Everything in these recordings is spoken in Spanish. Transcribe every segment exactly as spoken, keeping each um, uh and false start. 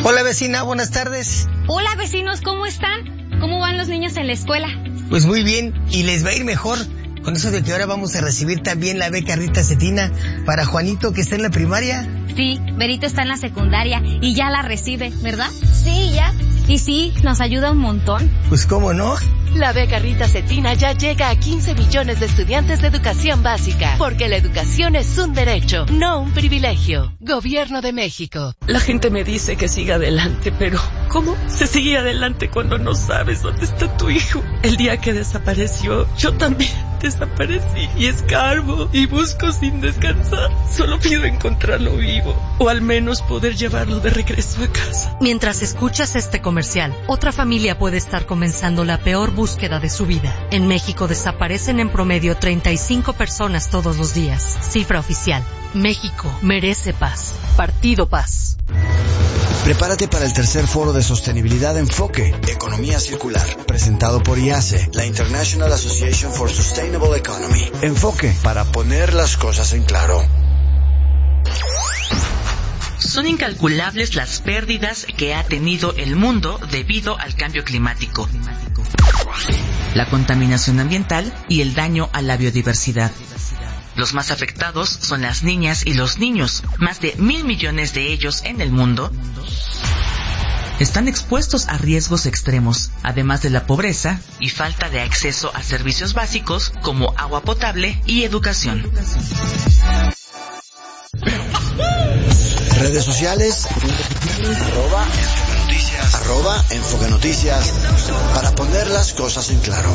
Hola vecina, buenas tardes. Hola vecinos, ¿cómo están? ¿Cómo van los niños en la escuela? Pues muy bien, y les va a ir mejor con eso de que ahora vamos a recibir también la beca Rita Cetina para Juanito, que está en la primaria. Sí, Berito está en la secundaria y ya la recibe, ¿verdad? Sí, ya. Y sí, nos ayuda un montón. Pues cómo no. La beca Rita Cetina ya llega a quince millones de estudiantes de educación básica, porque la educación es un derecho, no un privilegio. Gobierno de México. La gente me dice que siga adelante, pero ¿cómo se sigue adelante cuando no sabes dónde está tu hijo? El día que desapareció, yo también desaparecí y escarbo y busco sin descansar. Solo pido encontrarlo vivo, o al menos poder llevarlo de regreso a casa. Mientras escuchas este comercial, otra familia puede estar comenzando la peor búsqueda de su vida. En México desaparecen en promedio treinta y cinco personas todos los días. Cifra oficial. México merece paz. Partido Paz. Prepárate para el tercer foro de sostenibilidad Enfoque, Economía Circular, presentado por I A C E, la International Association for Sustainable Economy. Enfoque, para poner las cosas en claro. Son incalculables las pérdidas que ha tenido el mundo debido al cambio climático, la contaminación ambiental y el daño a la biodiversidad. Los más afectados son las niñas y los niños. Más de mil millones de ellos en el mundo están expuestos a riesgos extremos, además de la pobreza y falta de acceso a servicios básicos como agua potable y educación. Redes sociales, arroba Enfoque Noticias, arroba Enfoque Noticias, para poner las cosas en claro.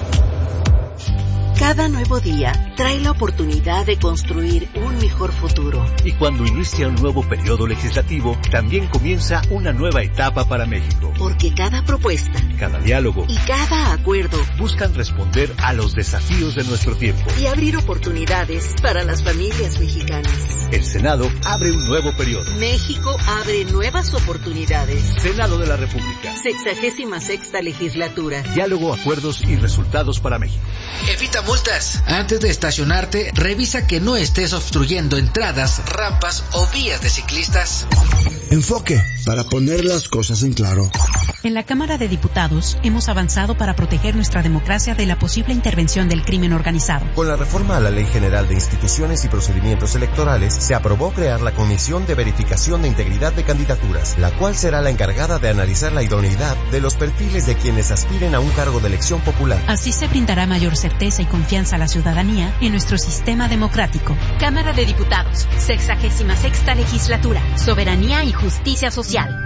Cada nuevo día trae la oportunidad de construir un mejor futuro. Y cuando inicia un nuevo periodo legislativo, también comienza una nueva etapa para México. Porque cada propuesta, cada diálogo y cada acuerdo buscan responder a los desafíos de nuestro tiempo y abrir oportunidades para las familias mexicanas. El Senado abre un nuevo periodo. México abre nuevas oportunidades. Senado de la República. Sexagésima sexta legislatura. Diálogo, acuerdos y resultados para México. Evita multas. Antes de estacionarte, revisa que no estés obstruyendo entradas, rampas o vías de ciclistas. Enfoque, para poner las cosas en claro. En la Cámara de Diputados hemos avanzado para proteger nuestra democracia de la posible intervención del crimen organizado. Con la reforma a la Ley General de Instituciones y Procedimientos Electorales, se aprobó crear la Comisión de Verificación de Integridad de Candidaturas, la cual será la encargada de analizar la idoneidad de los perfiles de quienes aspiren a un cargo de elección popular. Así se brindará mayor certeza y confianza a la ciudadanía en nuestro sistema democrático. Cámara de Diputados, sexagésima sexta legislatura, soberanía y justicia social.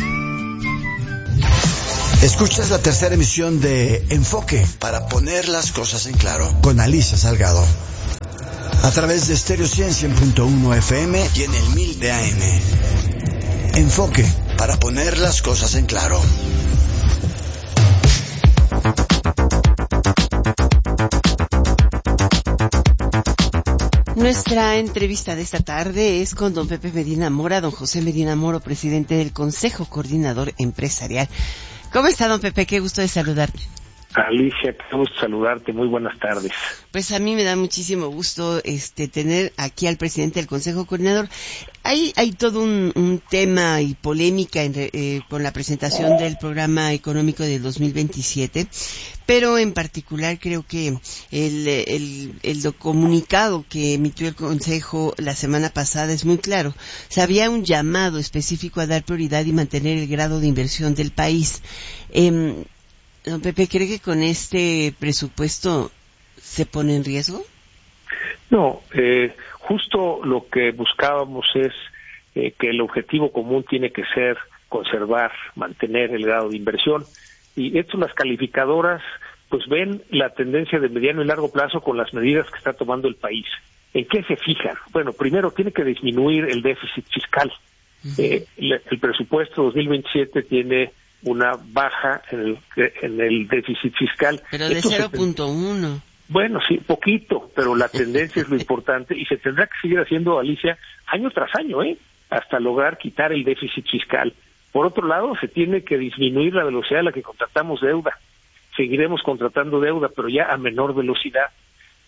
Escuchas la tercera emisión de Enfoque, para poner las cosas en claro, con Alicia Salgado. A través de Stereo cien punto uno F M y en el mil de A M. Enfoque, para poner las cosas en claro. Nuestra entrevista de esta tarde es con don Pepe Medina Mora, don José Medina Mora, presidente del Consejo Coordinador Empresarial. ¿Cómo está, don Pepe? Qué gusto de saludarte. Alicia, qué gusto saludarte. Muy buenas tardes. Pues a mí me da muchísimo gusto este tener aquí al presidente del Consejo Coordinador. Hay hay todo un, un tema y polémica en, eh, con la presentación del programa económico del dos mil veintisiete, pero en particular creo que el, el, el comunicado que emitió el Consejo la semana pasada es muy claro. O sea, había un llamado específico a dar prioridad y mantener el grado de inversión del país. Eh, Don Pepe, ¿cree que con este presupuesto se pone en riesgo? No, eh, justo lo que buscábamos es eh, que el objetivo común tiene que ser conservar, mantener el grado de inversión. Y esto las calificadoras pues ven la tendencia de mediano y largo plazo con las medidas que está tomando el país. ¿En qué se fijan? Bueno, primero tiene que disminuir el déficit fiscal. Uh-huh. Eh, el, el presupuesto dos mil veintisiete tiene una baja en el, en el déficit fiscal. Pero de cero punto uno. Bueno, sí, poquito, pero la tendencia es lo importante y se tendrá que seguir haciendo, Alicia, año tras año, ¿eh? Hasta lograr quitar el déficit fiscal. Por otro lado, se tiene que disminuir la velocidad a la que contratamos deuda. Seguiremos contratando deuda, pero ya a menor velocidad.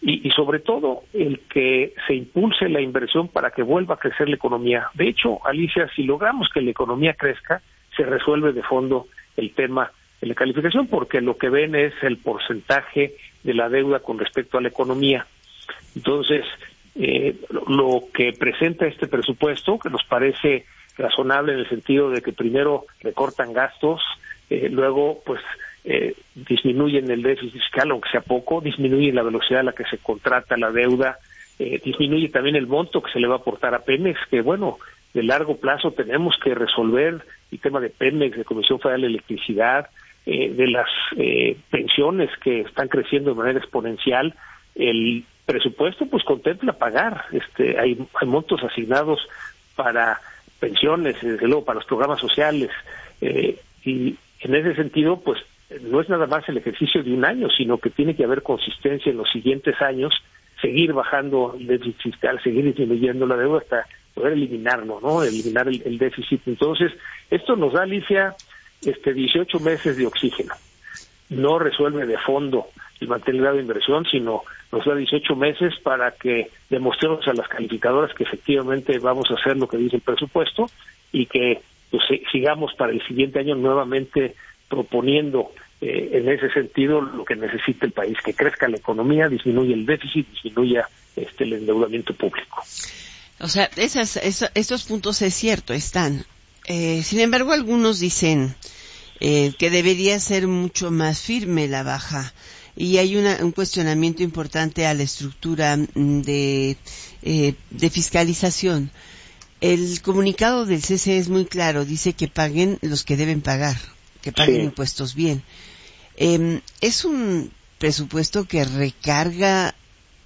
y, y sobre todo el que se impulse la inversión para que vuelva a crecer la economía. De hecho, Alicia, si logramos que la economía crezca, se resuelve de fondo el tema de la calificación, porque lo que ven es el porcentaje de la deuda con respecto a la economía. Entonces, eh, lo que presenta este presupuesto, que nos parece razonable en el sentido de que primero recortan gastos, eh, luego pues eh, disminuyen el déficit fiscal, aunque sea poco, disminuyen la velocidad a la que se contrata la deuda, eh, disminuye también el monto que se le va a aportar a Pemex, que bueno, de largo plazo tenemos que resolver el tema de Pemex, de Comisión Federal de Electricidad, eh, de las eh, pensiones que están creciendo de manera exponencial. El presupuesto pues contempla pagar, este, hay, hay montos asignados para pensiones, desde luego para los programas sociales, eh, y en ese sentido pues no es nada más el ejercicio de un año, sino que tiene que haber consistencia en los siguientes años, seguir bajando el déficit fiscal, seguir disminuyendo la deuda hasta poder eliminarlo, ¿no? Eliminar el, el déficit. Entonces, esto nos da, Alicia, este dieciocho meses de oxígeno. No resuelve de fondo el mantener el grado de inversión, sino nos da dieciocho meses para que demostremos a las calificadoras que efectivamente vamos a hacer lo que dice el presupuesto y que pues, sigamos para el siguiente año nuevamente proponiendo eh, en ese sentido lo que necesita el país, que crezca la economía, disminuya el déficit, disminuya este el endeudamiento público. O sea, esas, esos, estos puntos es cierto, están. Eh, sin embargo, algunos dicen eh, que debería ser mucho más firme la baja. Y hay una, un cuestionamiento importante a la estructura de, eh, de fiscalización. El comunicado del C C E es muy claro, dice que paguen los que deben pagar, que paguen sí. impuestos bien. Eh, ¿Es un presupuesto que recarga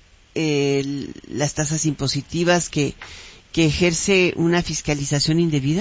eh, las tasas impositivas, que, que ejerce una fiscalización indebida?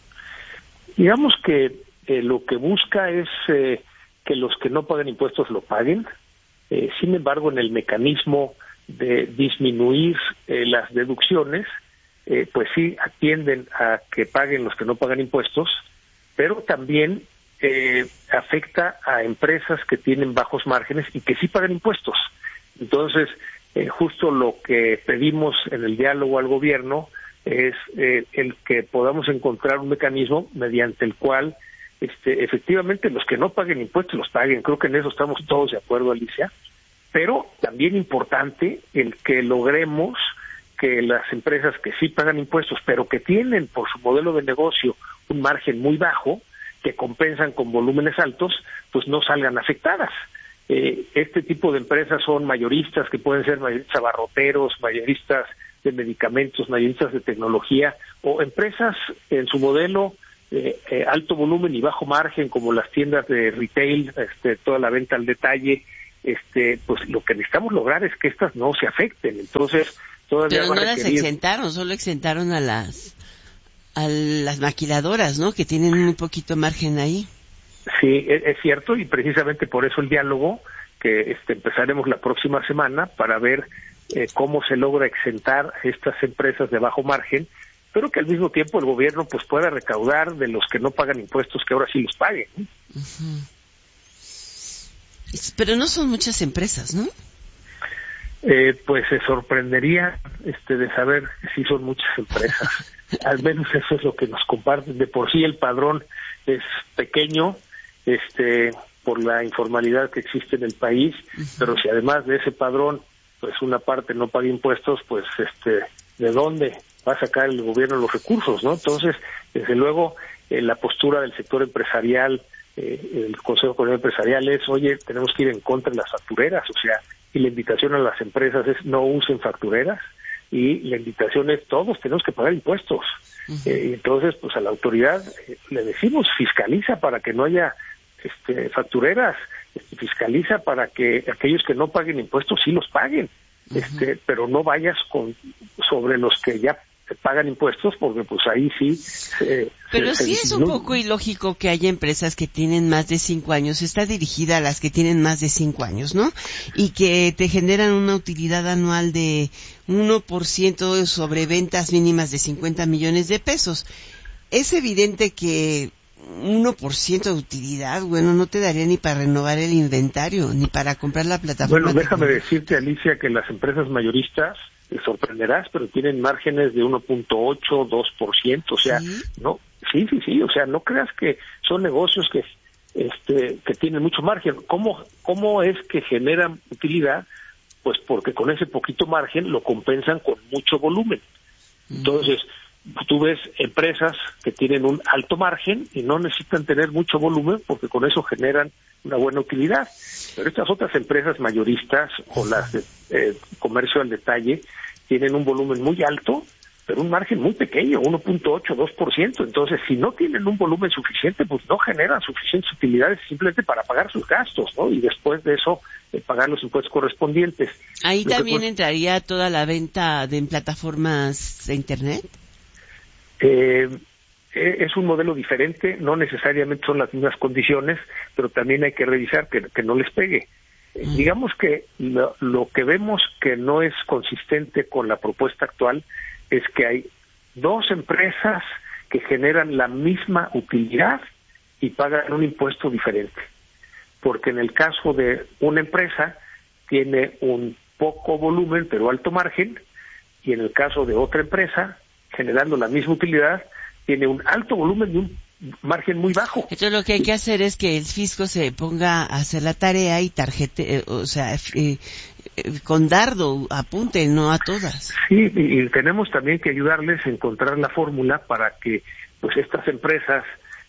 Digamos que eh, lo que busca es eh, que los que no pagan impuestos lo paguen. Eh, sin embargo, en el mecanismo de disminuir eh, las deducciones, eh, pues sí atienden a que paguen los que no pagan impuestos, pero también eh, afecta a empresas que tienen bajos márgenes y que sí pagan impuestos. Entonces, eh, justo lo que pedimos en el diálogo al gobierno es eh, el que podamos encontrar un mecanismo mediante el cual Este, efectivamente los que no paguen impuestos los paguen. Creo que en eso estamos todos de acuerdo, Alicia, pero también importante el que logremos que las empresas que sí pagan impuestos, pero que tienen por su modelo de negocio un margen muy bajo, que compensan con volúmenes altos, pues no salgan afectadas. Eh, este tipo de empresas son mayoristas, que pueden ser mayoristas abarroteros, mayoristas de medicamentos, mayoristas de tecnología, o empresas en su modelo Eh, eh, alto volumen y bajo margen, como las tiendas de retail, este, toda la venta al detalle. Este, pues lo que necesitamos lograr es que estas no se afecten. Entonces, todavía pero no las exentaron, solo exentaron a las a las maquiladoras, ¿no? Que tienen muy poquito margen ahí. Sí, es, es cierto, y precisamente por eso el diálogo que este, empezaremos la próxima semana para ver eh, cómo se logra exentar a estas empresas de bajo margen, pero que al mismo tiempo el gobierno pues pueda recaudar de los que no pagan impuestos, que ahora sí los paguen. Uh-huh. Pero no son muchas empresas, ¿no? Eh, pues se sorprendería este de saber que sí son muchas empresas. Al menos eso es lo que nos comparten. De por sí el padrón es pequeño, este por la informalidad que existe en el país, uh-huh. pero si además de ese padrón pues una parte no paga impuestos, pues este ¿de dónde va a sacar el gobierno los recursos, no? Entonces, desde luego, eh, la postura del sector empresarial, eh, el Consejo Coordinador Empresarial es, oye, tenemos que ir en contra de las factureras, o sea, y la invitación a las empresas es no usen factureras, y la invitación es todos tenemos que pagar impuestos. Uh-huh. Eh, entonces, pues a la autoridad eh, le decimos, fiscaliza para que no haya este, factureras, este, fiscaliza para que aquellos que no paguen impuestos sí los paguen. Uh-huh. Este, pero no vayas con sobre los que ya pagan impuestos, porque pues ahí sí eh, pero se, sí se es un poco ilógico que haya empresas que tienen más de cinco años, está dirigida a las que tienen más de cinco años, ¿no? Y que te generan una utilidad anual de uno por ciento sobre ventas mínimas de cincuenta millones de pesos. Es evidente que uno por ciento de utilidad, bueno, no te daría ni para renovar el inventario, ni para comprar la plataforma. Bueno, déjame decirte, Alicia, que las empresas mayoristas, te sorprenderás, pero tienen márgenes de uno punto ocho, dos por ciento, o sea, ¿sí? no, sí, sí, sí, o sea, no creas que son negocios que este que tienen mucho margen. ¿Cómo, cómo es que generan utilidad? Pues porque con ese poquito margen lo compensan con mucho volumen. Entonces, tú ves empresas que tienen un alto margen y no necesitan tener mucho volumen porque con eso generan una buena utilidad. Pero estas otras empresas mayoristas o las de eh, comercio al detalle tienen un volumen muy alto, pero un margen muy pequeño, uno punto ocho, dos por ciento. Entonces, si no tienen un volumen suficiente, pues no generan suficientes utilidades simplemente para pagar sus gastos, ¿no? Y después de eso, eh, pagar los impuestos correspondientes. ¿Ahí Lo también que, entraría toda la venta de en plataformas de Internet? Eh, es un modelo diferente, no necesariamente son las mismas condiciones, pero también hay que revisar que, que no les pegue. Mm. Digamos que lo, lo que vemos que no es consistente con la propuesta actual es que hay dos empresas que generan la misma utilidad y pagan un impuesto diferente. Porque en el caso de una empresa tiene un poco volumen pero alto margen, y en el caso de otra empresa, generando la misma utilidad, tiene un alto volumen y un margen muy bajo. Entonces lo que hay que hacer es que el fisco se ponga a hacer la tarea y tarjete, eh, o sea, eh, eh, con dardo apunte, no a todas. Sí, y, y tenemos también que ayudarles a encontrar la fórmula para que pues estas empresas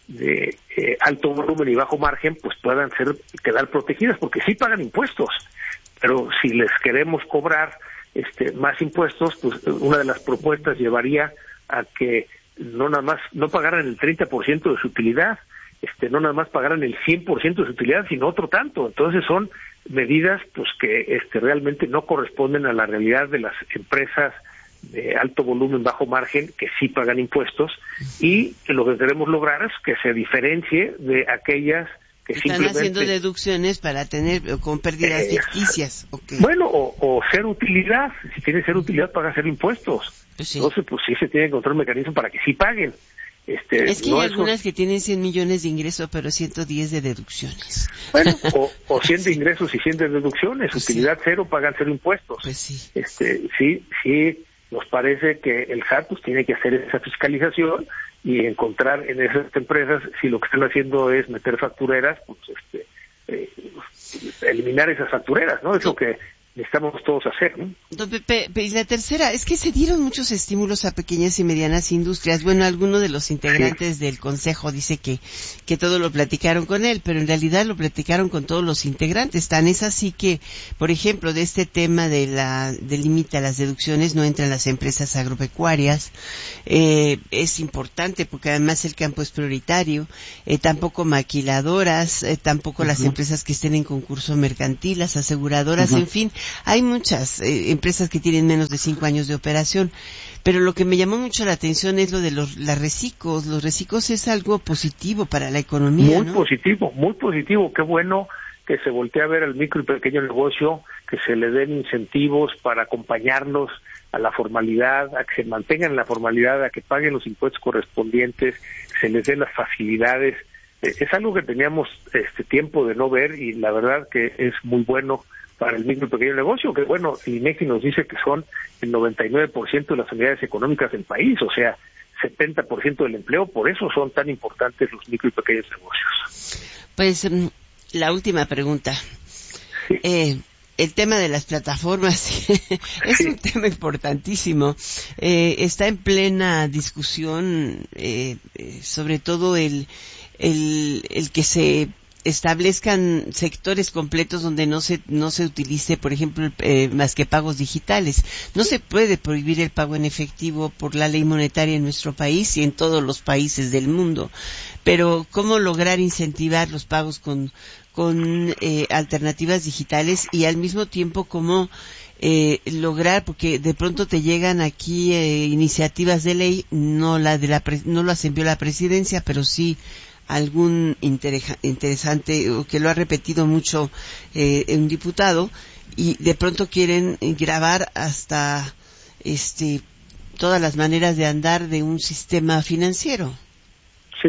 de eh, alto volumen y bajo margen pues puedan ser quedar protegidas, porque sí pagan impuestos, pero si les queremos cobrar este más impuestos, pues una de las propuestas llevaría a que no nada más no pagaran el treinta por ciento de su utilidad, este no nada más pagaran el cien por ciento de su utilidad, sino otro tanto. Entonces son medidas pues que este realmente no corresponden a la realidad de las empresas de alto volumen, bajo margen, que sí pagan impuestos, y lo que queremos lograr es que se diferencie de aquellas que están simplemente haciendo deducciones para tener con pérdidas eh, ficticias. Okay. Bueno, o, o ser utilidad, si tiene ser utilidad paga ser impuestos. Pues sí. Entonces, pues sí se tiene que encontrar un mecanismo para que sí paguen. Este, es que no hay algunas eso... que tienen cien millones de ingresos, pero ciento diez de deducciones. Bueno, o, o cien de ingresos y cien de deducciones. Pues utilidad sí. Cero, pagan cero impuestos. Pues sí. Este, sí, sí, nos parece que el S A T pues, tiene que hacer esa fiscalización y encontrar en esas empresas si lo que están haciendo es meter factureras, pues este, eh, eliminar esas factureras, ¿no? Es lo que necesitamos todos hacer, ¿no? Don Pepe, y la tercera, es que se dieron muchos estímulos a pequeñas y medianas industrias. Bueno, alguno de los integrantes sí. del Consejo dice que, que todo lo platicaron con él, pero en realidad lo platicaron con todos los integrantes. Tan es así que, por ejemplo, de este tema de la, del límite a las deducciones no entran las empresas agropecuarias. Eh, es importante porque además el campo es prioritario. Eh, tampoco maquiladoras, eh, tampoco uh-huh. las empresas que estén en concurso mercantil, las aseguradoras, uh-huh. en fin. Hay muchas eh, empresas que tienen menos de cinco años de operación, pero lo que me llamó mucho la atención es lo de los las recicos. Los recicos es algo positivo para la economía, Muy ¿no? positivo, muy positivo. Qué bueno que se voltee a ver al micro y pequeño negocio, que se le den incentivos para acompañarnos a la formalidad, a que se mantengan en la formalidad, a que paguen los impuestos correspondientes, que se les den las facilidades. Eh, es algo que teníamos este tiempo de no ver y la verdad que es muy bueno para el micro y pequeño negocio, que bueno, el INEGI nos dice que son el noventa y nueve por ciento de las unidades económicas del país, o sea, setenta por ciento del empleo, por eso son tan importantes los micro y pequeños negocios. Pues la última pregunta. Sí. Eh, el tema de las plataformas es sí. un tema importantísimo. Eh, está en plena discusión, eh, eh, sobre todo el, el, el que se establezcan sectores completos donde no se no se utilice, por ejemplo, eh, más que pagos digitales. No se puede prohibir el pago en efectivo por la ley monetaria en nuestro país y en todos los países del mundo. Pero ¿cómo lograr incentivar los pagos con con eh, alternativas digitales y al mismo tiempo cómo eh, lograr, porque de pronto te llegan aquí eh, iniciativas de ley, no la de la pre- no las envió la presidencia, pero sí algún intereja, interesante o que lo ha repetido mucho eh, un diputado, y de pronto quieren grabar hasta este todas las maneras de andar de un sistema financiero. Sí,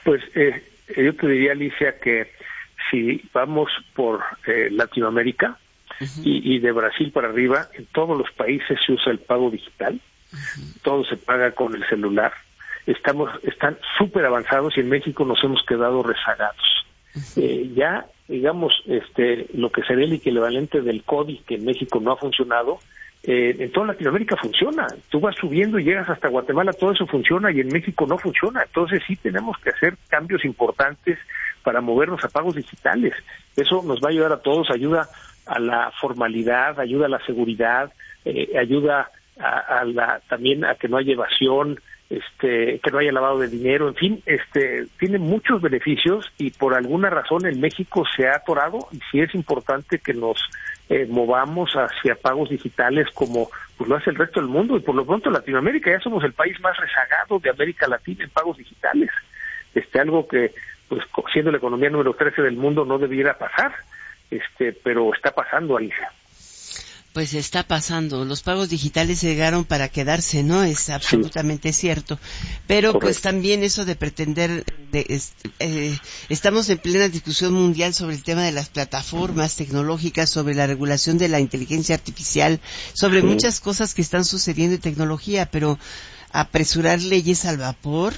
Pues eh, yo te diría, Alicia, que si vamos por eh, Latinoamérica uh-huh. y, y de Brasil para arriba, en todos los países se usa el pago digital, uh-huh. todo se paga con el celular. Estamos, están súper avanzados y en México nos hemos quedado rezagados. Uh-huh. Eh, ya, digamos, este, lo que sería el equivalente del C O D I, que en México no ha funcionado, eh, en toda Latinoamérica funciona. Tú vas subiendo y llegas hasta Guatemala, todo eso funciona y en México no funciona. Entonces sí tenemos que hacer cambios importantes para movernos a pagos digitales. Eso nos va a ayudar a todos, ayuda a la formalidad, ayuda a la seguridad, eh, ayuda a, a la, también a que no haya evasión, este, que no haya lavado de dinero, en fin, este, tiene muchos beneficios y por alguna razón en México se ha atorado y sí es importante que nos eh, movamos hacia pagos digitales como pues lo hace el resto del mundo y por lo pronto Latinoamérica ya somos el país más rezagado de América Latina en pagos digitales, este, algo que pues siendo la economía número trece del mundo no debiera pasar, este, pero está pasando, Alicia. Pues está pasando, los pagos digitales llegaron para quedarse, ¿no? Es absolutamente sí. cierto. Pero Correcto. Pues también eso de pretender, de, es, eh, estamos en plena discusión mundial sobre el tema de las plataformas tecnológicas, sobre la regulación de la inteligencia artificial, sobre sí. muchas cosas que están sucediendo en tecnología, pero apresurar leyes al vapor.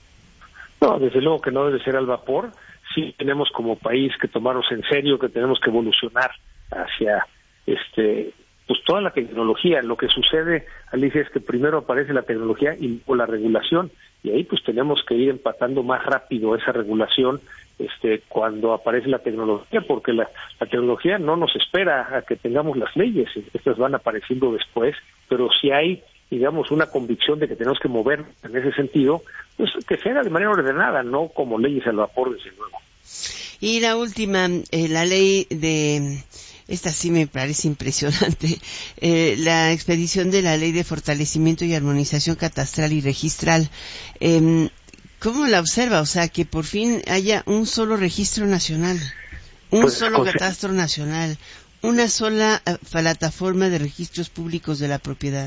No, desde luego que no debe ser al vapor. Sí tenemos como país que tomarnos en serio, que tenemos que evolucionar hacia este pues toda la tecnología. Lo que sucede, Alicia, es que primero aparece la tecnología y luego la regulación, y ahí pues tenemos que ir empatando más rápido esa regulación este cuando aparece la tecnología, porque la, la tecnología no nos espera a que tengamos las leyes, estas van apareciendo después, pero si hay, digamos, una convicción de que tenemos que mover en ese sentido, pues que se haga de manera ordenada, no como leyes al vapor, desde luego. Y la última, eh, la ley de... Esta sí me parece impresionante. Eh, la expedición de la Ley de Fortalecimiento y Armonización Catastral y Registral. Eh, ¿Cómo la observa? O sea, que por fin haya un solo registro nacional, un pues, solo o sea, catastro nacional, una sola uh, plataforma de registros públicos de la propiedad.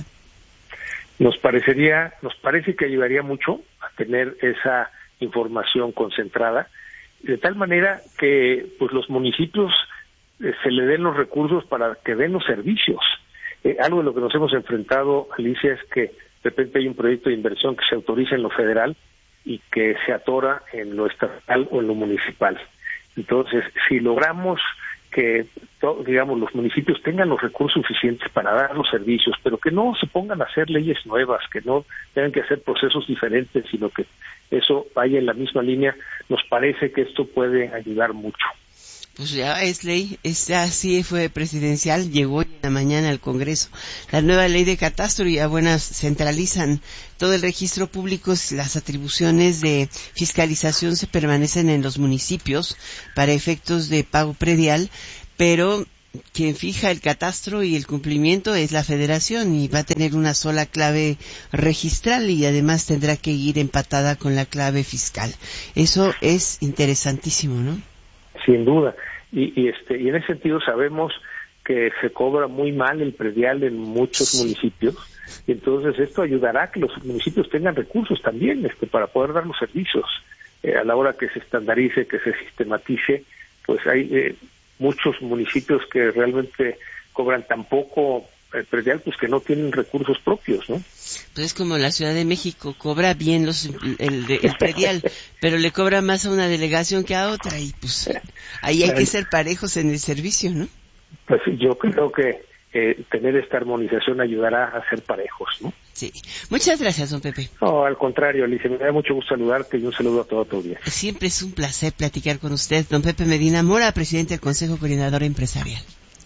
Nos parecería, nos parece que ayudaría mucho a tener esa información concentrada, de tal manera que pues los municipios se le den los recursos para que den los servicios. Eh, algo de lo que nos hemos enfrentado, Alicia, es que de repente hay un proyecto de inversión que se autoriza en lo federal y que se atora en lo estatal o en lo municipal. Entonces, si logramos que, to, digamos, los municipios tengan los recursos suficientes para dar los servicios, pero que no se pongan a hacer leyes nuevas, que no tengan que hacer procesos diferentes, sino que eso vaya en la misma línea, nos parece que esto puede ayudar mucho. Pues ya es ley, es así fue presidencial, llegó en la mañana al Congreso. La nueva ley de catastro y a buenas centralizan todo el registro público, las atribuciones de fiscalización se permanecen en los municipios para efectos de pago predial, pero quien fija el catastro y el cumplimiento es la Federación y va a tener una sola clave registral y además tendrá que ir empatada con la clave fiscal. Eso es interesantísimo, ¿no? Sin duda, y, y este y en ese sentido sabemos que se cobra muy mal el predial en muchos sí. municipios, y entonces esto ayudará a que los municipios tengan recursos también este para poder dar los servicios. Eh, a la hora que se estandarice, que se sistematice, pues hay eh, muchos municipios que realmente cobran tan poco el predial, pues que no tienen recursos propios, ¿no? Pues es como la Ciudad de México, cobra bien los el, el predial, pero le cobra más a una delegación que a otra, y pues ahí hay que ser parejos en el servicio, ¿no? Pues yo creo que eh, tener esta armonización ayudará a ser parejos, ¿no? Sí. Muchas gracias, don Pepe. No, al contrario, Alicia, me da mucho gusto saludarte y un saludo a todo tu audiencia. Siempre es un placer platicar con usted, don Pepe Medina Mora, presidente del Consejo Coordinador Empresarial.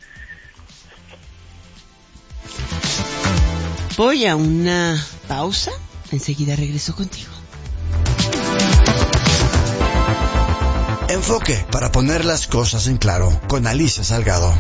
Voy a una pausa, enseguida regreso contigo. Enfoque, para poner las cosas en claro, con Alicia Salgado.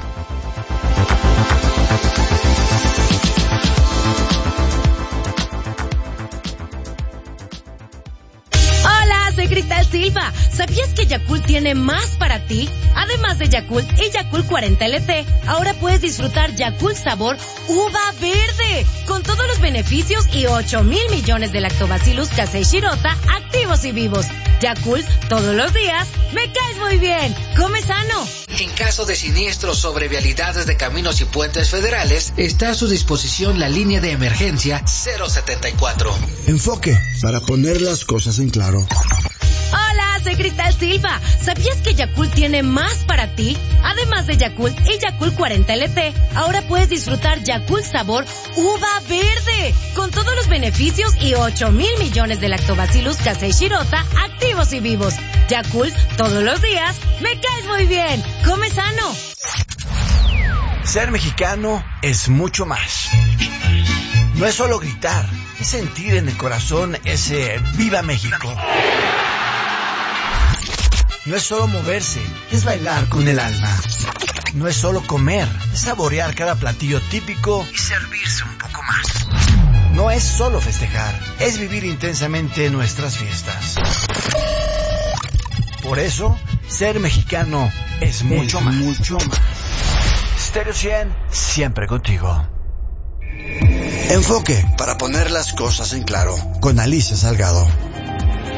soy Cristal Silva. ¿Sabías que Yakult tiene más para ti? Además de Yakult y Yakult cuarenta L T, ahora puedes disfrutar Yakult sabor uva verde, con todos los beneficios y ocho mil millones de lactobacillus casei shirota activos y vivos. Yakult, todos los días, me caes muy bien. Come sano. En caso de siniestros sobre vialidades de caminos y puentes federales, está a su disposición la línea de emergencia cero setenta y cuatro. Enfoque, para poner las cosas en claro. Hola, soy Cristal Silva. ¿Sabías que Yakult tiene más para ti? Además de Yakult y Yakult cuarenta L T, ahora puedes disfrutar Yakult sabor uva verde, con todos los beneficios y ocho mil millones de lactobacillus casei shirota activos y vivos. Yakult, todos los días, me caes muy bien. Come sano. Ser mexicano es mucho más. No es solo gritar, es sentir en el corazón ese ¡Viva México! No es solo moverse, es bailar con el alma. No es solo comer, es saborear cada platillo típico y servirse un poco más. No es solo festejar, es vivir intensamente nuestras fiestas. Por eso, ser mexicano es mucho es más. Mucho más. Stereo cien, siempre contigo. Enfoque, para poner las cosas en claro, con Alicia Salgado.